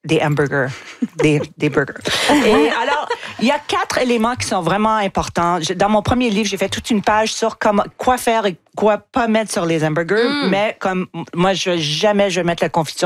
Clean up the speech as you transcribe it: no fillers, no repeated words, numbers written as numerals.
des hamburgers, des burgers. Et alors, il y a 4 éléments qui sont vraiment importants. Dans mon premier livre, j'ai fait toute une page sur quoi faire et quoi pas mettre sur les hamburgers, mais comme moi, je vais jamais mettre la confiture